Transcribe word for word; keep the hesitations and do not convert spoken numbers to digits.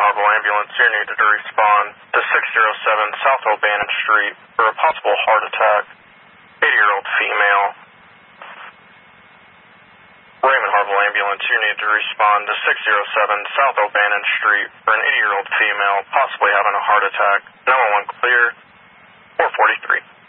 Harville ambulance, you needed to respond to six oh seven South O'Bannon Street for a possible heart attack. eighty-year-old female. Raymond Harville ambulance, you need to respond to six oh seven South O'Bannon Street for an eighty-year-old female possibly having a heart attack. nine one one clear, four forty-three.